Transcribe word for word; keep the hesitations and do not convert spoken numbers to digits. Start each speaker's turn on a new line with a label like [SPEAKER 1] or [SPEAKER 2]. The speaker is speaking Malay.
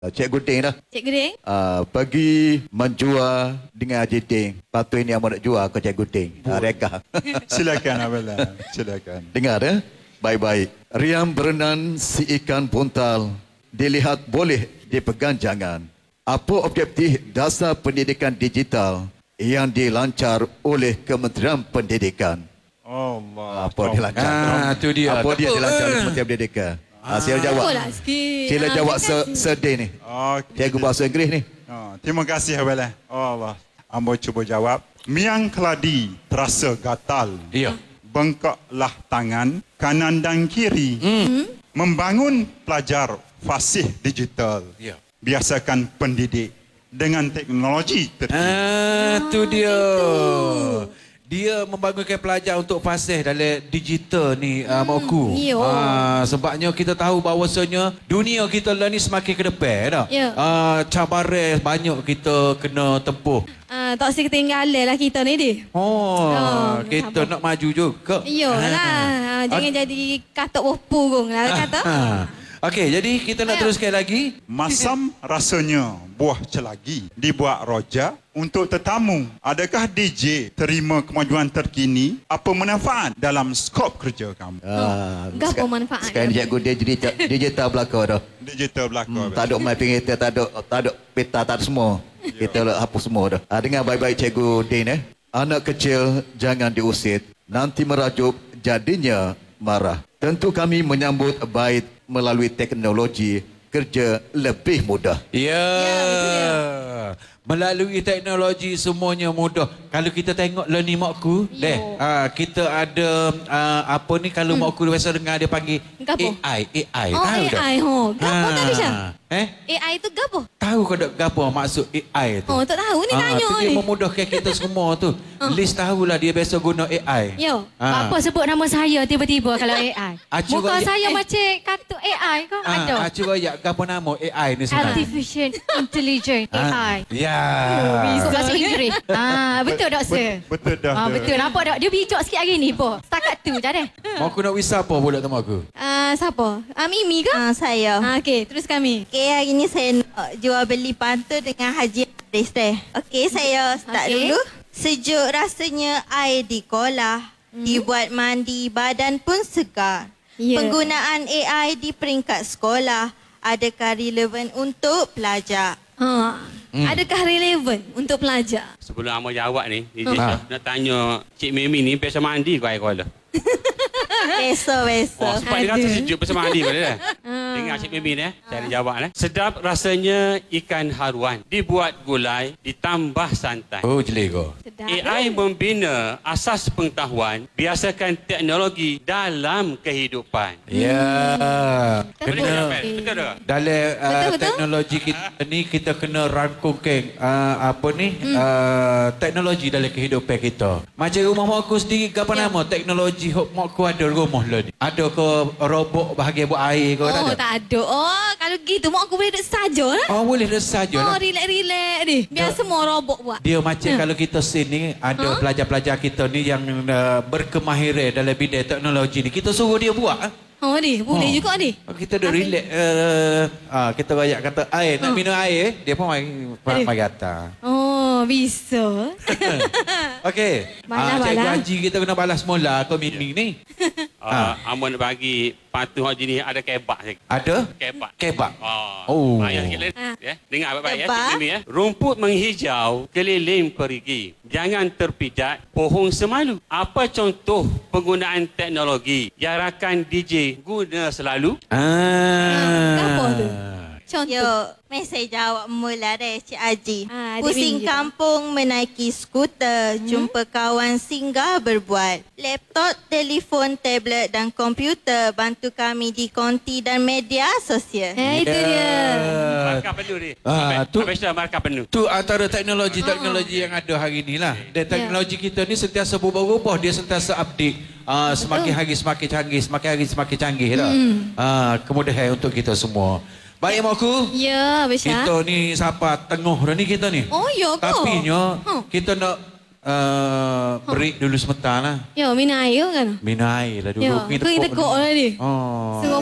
[SPEAKER 1] Cikgu Ding dah.
[SPEAKER 2] Cikgu Ding?
[SPEAKER 1] Uh, pergi menjual dengan Haji Ding. Patu ini yang nak jual ke Cikgu Ding. Uh, reka.
[SPEAKER 3] Silakan Abela. Silakan.
[SPEAKER 1] Dengar ya. Baik-baik. Riam berenang si ikan buntal. Dilihat boleh dipegang jangan. Apa objektif dasar pendidikan digital yang dilancar oleh Kementerian Pendidikan?
[SPEAKER 3] Allah.
[SPEAKER 1] Apa dilancar?
[SPEAKER 4] Ah, tu dia.
[SPEAKER 1] Apa dia
[SPEAKER 4] Betul.
[SPEAKER 1] dilancar oleh Kementerian Pendidikan? Ah, sila jawab.
[SPEAKER 2] Betul lah sikit.
[SPEAKER 1] Sila
[SPEAKER 2] Ah,
[SPEAKER 1] jawab
[SPEAKER 2] kan?
[SPEAKER 1] se sedih ni.
[SPEAKER 3] Okey.
[SPEAKER 1] Cikgu bahasa Inggeris ni.
[SPEAKER 3] Oh, terima kasih Abela. Oh Allah. Ambo cuba jawab. Miang keladi terasa gatal.
[SPEAKER 4] Ya.
[SPEAKER 3] Bengkaklah tangan kanan dan kiri.
[SPEAKER 4] Hmm.
[SPEAKER 3] Membangun pelajar fasih digital.
[SPEAKER 4] Ya.
[SPEAKER 3] Biasakan pendidik dengan teknologi terkini.
[SPEAKER 4] Ah, tu dia. Dia membangunkan pelajar untuk fasih dalam digital ni, uh, Mokku.
[SPEAKER 2] ya.
[SPEAKER 4] Ah, sebabnya kita tahu bahawasanya dunia kita lah ni semakin ke depan dah.
[SPEAKER 2] Ya.
[SPEAKER 4] Ah, cabaran banyak kita kena tempuh.
[SPEAKER 2] Ah, tak usah ketinggalan lah kita ni, Dih.
[SPEAKER 4] Oh,
[SPEAKER 2] Oh,
[SPEAKER 4] kita
[SPEAKER 2] sabar.
[SPEAKER 4] nak maju juga.
[SPEAKER 2] Iyalah. Ah, jangan jadi katok berpurung lah kata.
[SPEAKER 4] Ah. Okey, jadi kita nak
[SPEAKER 2] Ayo.
[SPEAKER 4] teruskan lagi.
[SPEAKER 3] Masam rasanya buah celagi dibuat roja untuk tetamu. Adakah D J terima kemajuan terkini? Apa manfaat dalam skop kerja kamu?
[SPEAKER 1] Ah,
[SPEAKER 2] Gapo
[SPEAKER 1] seka-
[SPEAKER 2] manfaat
[SPEAKER 1] Sekarang
[SPEAKER 2] dia?
[SPEAKER 1] cikgu dia jadi ca- digital belakang dah.
[SPEAKER 3] Digital belaka.
[SPEAKER 1] Hmm, tak ada main pinggir, tak ada tak ada peta, tak ada semua. Kita lah hapus semua dah. Ah, dengar baik-baik Cikgu Din eh. Anak kecil jangan diusir, nanti merajuk jadinya marah. Tentu kami menyambut baik melalui teknologi kerja lebih mudah.
[SPEAKER 4] Ya.
[SPEAKER 2] Ya, betul ya.
[SPEAKER 4] Melalui teknologi semuanya mudah. Kalau kita tengok lah ni makku,
[SPEAKER 2] Yo.
[SPEAKER 4] deh, ah, kita ada ah, apa ni kalau hmm. makku biasa dengar dia panggil
[SPEAKER 2] Gapo?
[SPEAKER 4] A I, A I.
[SPEAKER 2] Oh,
[SPEAKER 4] tahu tak?
[SPEAKER 2] A I, ho. Gapo tak ada, Syah?
[SPEAKER 4] Eh?
[SPEAKER 2] A I tu gapo?
[SPEAKER 4] Tahu kau tak gapo maksud A I tu?
[SPEAKER 2] Oh, tak tahu ni
[SPEAKER 4] Ah,
[SPEAKER 2] tanya
[SPEAKER 4] tu dia
[SPEAKER 2] ni.
[SPEAKER 4] memudahkan kita semua tu. Liz tahulah dia biasa guna A I.
[SPEAKER 2] Yo.
[SPEAKER 4] Ah.
[SPEAKER 5] Apa sebut nama saya tiba-tiba kalau A I?
[SPEAKER 4] Acu
[SPEAKER 5] Muka
[SPEAKER 4] raya-
[SPEAKER 5] saya
[SPEAKER 4] eh.
[SPEAKER 5] macam kartu A I ke?
[SPEAKER 4] Ah,
[SPEAKER 5] Ada.
[SPEAKER 4] acu royak gapo nama A I ni sebenarnya?
[SPEAKER 5] Artificial Intelligent A I.
[SPEAKER 4] Ya.
[SPEAKER 5] Ikut bahasa Inggeris. Ah, betul tak, sir?
[SPEAKER 3] Betul dah.
[SPEAKER 5] Ah, betul. Nampak tak? Dia bijak sikit hari ni, po. Setakat tu je deh.
[SPEAKER 4] Mau aku nak wisap apa pula sama aku?
[SPEAKER 2] Ah, siapa? Ah, Mimi ke?
[SPEAKER 6] Ah, saya.
[SPEAKER 2] Ah, okey, terus kami.
[SPEAKER 6] Okey, hari ni saya nak jual beli pantun dengan Haji Aris teh. Okey, saya start
[SPEAKER 2] Okey.
[SPEAKER 6] dulu. Sejuk rasanya air di kolah. Hmm. Dibuat mandi, badan pun segar.
[SPEAKER 2] Ya.
[SPEAKER 6] Penggunaan A I di peringkat sekolah. Adakah relevan untuk pelajar?
[SPEAKER 2] Ha. Adakah relevan untuk pelajar?
[SPEAKER 7] Sebelum Amor jawab ni, ni
[SPEAKER 4] Ha.
[SPEAKER 7] ha. nak tanya Cik Mimi ni biasa mandi ke air kolam?
[SPEAKER 6] Besok,
[SPEAKER 7] Oh,
[SPEAKER 6] besok.
[SPEAKER 7] sebab dia kata
[SPEAKER 2] Ada.
[SPEAKER 7] sejuk biasa mandi pada dia.
[SPEAKER 2] Ah.
[SPEAKER 7] Dengar Cik Mimi ni, eh. saya ada jawab ni. Sedap rasanya ikan haruan. Dibuat gulai, ditambah santan.
[SPEAKER 4] Oh, jelek kau.
[SPEAKER 2] Sedap.
[SPEAKER 7] A I membina asas pengetahuan, biasakan teknologi dalam kehidupan.
[SPEAKER 4] Ya.
[SPEAKER 7] Boleh
[SPEAKER 4] Kena
[SPEAKER 7] tak, Pat? Betul tak?
[SPEAKER 4] dalam uh,
[SPEAKER 2] Betul-betul.
[SPEAKER 4] teknologi kita ni kita kena rangkumkan uh, apa ni uh, teknologi dalam kehidupan kita. Macam rumah mak aku sendiri apa
[SPEAKER 2] Ya.
[SPEAKER 4] nama teknologi hok mak aku ada rumah lah ni. Ada ke robot bahagian buat air ke tak
[SPEAKER 2] Oh,
[SPEAKER 4] ada?
[SPEAKER 2] tak ada. Oh, kalau gitu mak aku boleh duduk saja lah.
[SPEAKER 4] Oh, boleh dah saja
[SPEAKER 2] Oh,
[SPEAKER 4] lah.
[SPEAKER 2] relax-relax ni. Biar
[SPEAKER 4] Tak.
[SPEAKER 2] semua robot buat.
[SPEAKER 4] Dia macam kalau kita sini ada
[SPEAKER 2] Ha?
[SPEAKER 4] pelajar-pelajar kita ni yang uh, berkemahiran dalam bidang teknologi ni. Kita suruh dia buat. ah.
[SPEAKER 2] Oh, ni. Boleh
[SPEAKER 4] Oh.
[SPEAKER 2] juga ni.
[SPEAKER 4] Kita dah relax. Uh, ah, kita rakyat kata air, nak
[SPEAKER 2] Oh.
[SPEAKER 4] minum air, dia pun mari
[SPEAKER 2] Aduh.
[SPEAKER 4] mari kata.
[SPEAKER 2] Oh, bisa.
[SPEAKER 4] Okey.
[SPEAKER 2] Balas,
[SPEAKER 4] Ah, Cikgu
[SPEAKER 2] balas.
[SPEAKER 4] Haji kita kena balas mula ke Mimi ni.
[SPEAKER 7] Uh, Amor nak bagi patuh haji ni ada kebak sikit.
[SPEAKER 4] Ada?
[SPEAKER 7] Kebak.
[SPEAKER 4] Kebak.
[SPEAKER 7] Oh.
[SPEAKER 4] Oh.
[SPEAKER 7] Payah sikit lagi.
[SPEAKER 2] Ah.
[SPEAKER 7] Ya. Dengar baik-baik ya,
[SPEAKER 6] Kebak.
[SPEAKER 7] Cik Mimi ya. Rumput menghijau, keliling perigi. Jangan terpijak, pohon semalu. Apa contoh penggunaan teknologi yang rakan D J guna selalu?
[SPEAKER 4] Ah.
[SPEAKER 2] Apa tu? Contoh.
[SPEAKER 6] Yo, mari saya jawab mula deh, Cik Haji.
[SPEAKER 2] Ah, adik
[SPEAKER 6] Pusing
[SPEAKER 2] Mimi.
[SPEAKER 6] kampung menaiki skuter,
[SPEAKER 2] Hmm?
[SPEAKER 6] jumpa kawan singgah berbuat. Laptop, telefon, tablet dan komputer bantu kami di konti dan media sosial.
[SPEAKER 2] Eh, itu dia.
[SPEAKER 7] Markah penuh ni.
[SPEAKER 4] Ah, tu-
[SPEAKER 7] Habis dah markah penuh.
[SPEAKER 4] Tu antara teknologi-teknologi yang ada hari ni lah. Dan teknologi kita ni sentiasa berubah-ubah. Dia sentiasa update. Uh, semakin hari semakin canggih. Semakin hari semakin canggih lah. Uh, kemudahan untuk kita semua. Baik, mak aku.
[SPEAKER 2] Ya, Besha.
[SPEAKER 4] Kita ni siapa tengah dah ni kita ni.
[SPEAKER 2] Oh, ya ke?
[SPEAKER 4] Tapi nya
[SPEAKER 2] Huh.
[SPEAKER 4] kita nak uh, break dulu sebentar lah.
[SPEAKER 2] Ya, minum air kan?
[SPEAKER 4] Minum air lah dulu.
[SPEAKER 2] Ya,
[SPEAKER 4] Pergi
[SPEAKER 2] pergi
[SPEAKER 4] tekuk
[SPEAKER 2] tekuk
[SPEAKER 4] dulu.
[SPEAKER 2] lah ni.
[SPEAKER 4] Oh.
[SPEAKER 2] Suruh